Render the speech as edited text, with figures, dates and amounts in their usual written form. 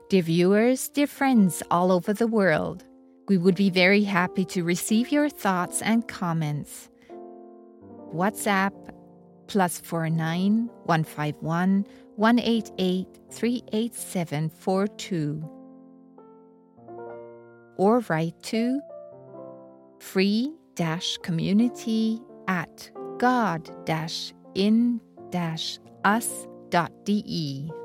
Dear viewers, dear friends all over the world, we would be very happy to receive your thoughts and comments. WhatsApp +49 151 188 38742 or write to free-community@god-in-us.de.